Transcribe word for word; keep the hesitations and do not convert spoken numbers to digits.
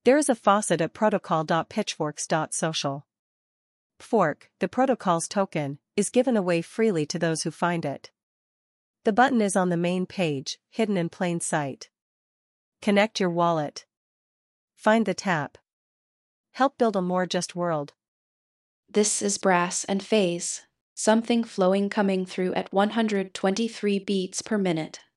There is a faucet at protocol dot pitchforks dot social. Fork, the protocol's token, is given away freely to those who find it. The button is on the main page, hidden in plain sight. Connect your wallet. Find the tap. Help build a more just world. This is Brass and Phase, something flowing coming through at one hundred twenty-three beats per minute.